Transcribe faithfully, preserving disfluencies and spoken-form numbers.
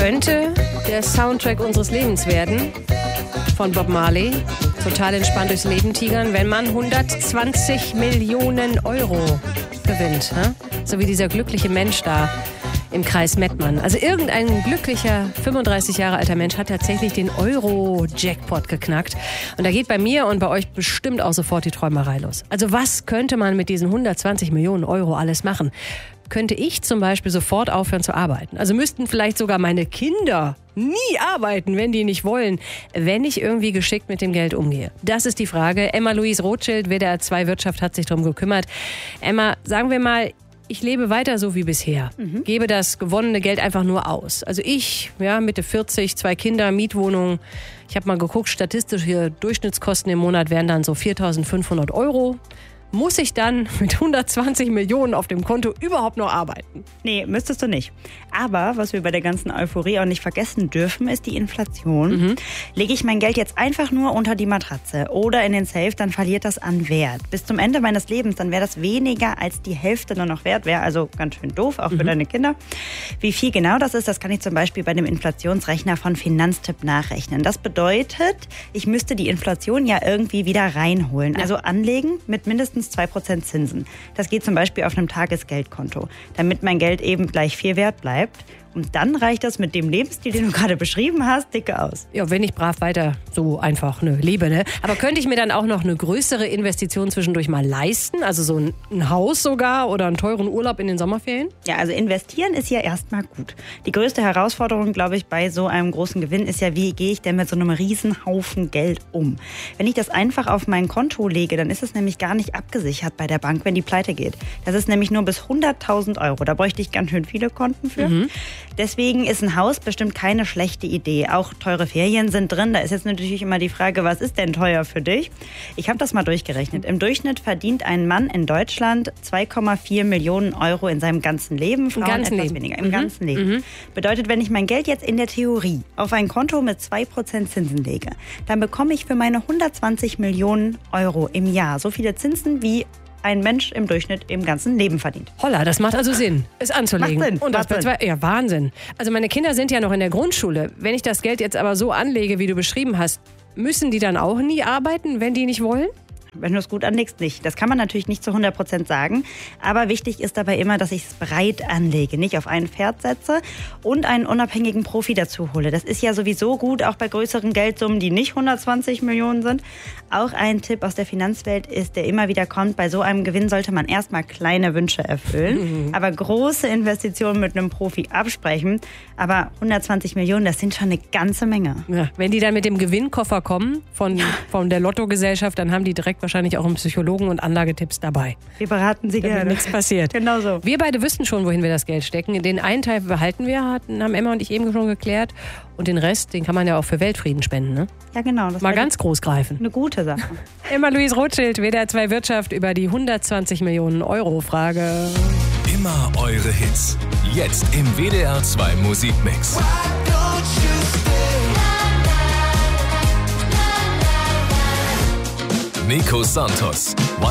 könnte der Soundtrack unseres Lebens werden. Von Bob Marley. Total entspannt durchs Leben tigern, wenn man hundertzwanzig Millionen Euro gewinnt. Ne? So wie dieser glückliche Mensch da im Kreis Mettmann. Also irgendein glücklicher, fünfunddreißig Jahre alter Mensch hat tatsächlich den Euro-Jackpot geknackt. Und da geht bei mir und bei euch bestimmt auch sofort die Träumerei los. Also was könnte man mit diesen hundertzwanzig Millionen Euro alles machen? Könnte ich zum Beispiel sofort aufhören zu arbeiten? Also müssten vielleicht sogar meine Kinder nie arbeiten, wenn die nicht wollen, wenn ich irgendwie geschickt mit dem Geld umgehe? Das ist die Frage. Emma-Louise Rothschild, W D R zwei Wirtschaft, hat sich darum gekümmert. Emma, sagen wir mal, ich lebe weiter so wie bisher, mhm. gebe das gewonnene Geld einfach nur aus. Also ich, ja, Mitte vierzig, zwei Kinder, Mietwohnung. Ich habe mal geguckt, statistische Durchschnittskosten im Monat wären dann so viertausendfünfhundert Euro. Muss ich dann mit hundertzwanzig Millionen auf dem Konto überhaupt noch arbeiten? Nee, müsstest du nicht. Aber was wir bei der ganzen Euphorie auch nicht vergessen dürfen, ist die Inflation. Mhm. Lege ich mein Geld jetzt einfach nur unter die Matratze oder in den Safe, dann verliert das an Wert. Bis zum Ende meines Lebens, dann wäre das weniger als die Hälfte nur noch wert. Wäre also ganz schön doof, auch für mhm. deine Kinder. Wie viel genau das ist, das kann ich zum Beispiel bei dem Inflationsrechner von Finanztipp nachrechnen. Das bedeutet, ich müsste die Inflation ja irgendwie wieder reinholen. Ja. Also anlegen mit mindestens zwei Prozent Zinsen. Das geht zum Beispiel auf einem Tagesgeldkonto, damit mein Geld eben gleich viel wert bleibt. Und dann reicht das mit dem Lebensstil, den du gerade beschrieben hast, dicke aus. Ja, wenn ich brav weiter so einfach ne, lebe. Ne? Aber könnte ich mir dann auch noch eine größere Investition zwischendurch mal leisten? Also so ein, ein Haus sogar oder einen teuren Urlaub in den Sommerferien? Ja, also investieren ist ja erstmal gut. Die größte Herausforderung, glaube ich, bei so einem großen Gewinn ist ja, wie gehe ich denn mit so einem Riesenhaufen Geld um? Wenn ich das einfach auf mein Konto lege, dann ist es nämlich gar nicht abgesichert bei der Bank, wenn die pleite geht. Das ist nämlich nur bis hunderttausend Euro. Da bräuchte ich ganz schön viele Konten für. Mhm. Deswegen ist ein Haus bestimmt keine schlechte Idee. Auch teure Ferien sind drin. Da ist jetzt natürlich immer die Frage, was ist denn teuer für dich? Ich habe das mal durchgerechnet. Im Durchschnitt verdient ein Mann in Deutschland zwei Komma vier Millionen Euro in seinem ganzen Leben. Frauen Im ganzen etwas Leben. weniger. Im mhm. ganzen Leben. Mhm. Bedeutet, wenn ich mein Geld jetzt in der Theorie auf ein Konto mit zwei Prozent Zinsen lege, dann bekomme ich für meine hundertzwanzig Millionen Euro im Jahr so viele Zinsen wie ein Mensch im Durchschnitt im ganzen Leben verdient. Holla, das macht also Sinn, es anzulegen. Macht Sinn. Und das Macht Sinn. Ja, Wahnsinn. Also meine Kinder sind ja noch in der Grundschule. Wenn ich das Geld jetzt aber so anlege, wie du beschrieben hast, müssen die dann auch nie arbeiten, wenn die nicht wollen? Wenn du es gut anlegst, nicht. Das kann man natürlich nicht zu hundert Prozent sagen. Aber wichtig ist dabei immer, dass ich es breit anlege, nicht auf ein Pferd setze und einen unabhängigen Profi dazu hole. Das ist ja sowieso gut, auch bei größeren Geldsummen, die nicht hundertzwanzig Millionen sind. Auch ein Tipp aus der Finanzwelt ist, der immer wieder kommt, bei so einem Gewinn sollte man erstmal kleine Wünsche erfüllen, mhm. aber große Investitionen mit einem Profi absprechen. Aber hundertzwanzig Millionen, das sind schon eine ganze Menge. Ja, wenn die dann mit dem Gewinnkoffer kommen von, von der Lottogesellschaft, dann haben die direkt wahrscheinlich auch einen Psychologen und Anlagetipps dabei. Wir beraten Sie damit gerne. Nichts passiert. Genau so. Wir beide wüssten schon, wohin wir das Geld stecken. Den einen Teil behalten wir, hatten, haben Emma und ich eben schon geklärt. Und den Rest, den kann man ja auch für Weltfrieden spenden, ne? Ja, genau. Das Mal ganz groß greifen. Eine gute Sache. Emma-Louise Rothschild, W D R zwei Wirtschaft, über die hundertzwanzig Millionen Euro Frage. Immer eure Hits. Jetzt im W D R zwei Musikmix. Nico Santos.